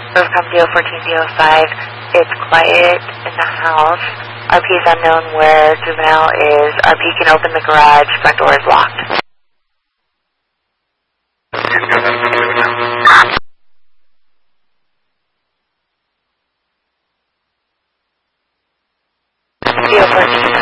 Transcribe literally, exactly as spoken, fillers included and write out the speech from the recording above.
Overcome D O fourteen D O five. It's quiet in the house. R P is unknown where juvenile is. R P can open the garage. Front door is locked. D O fourteen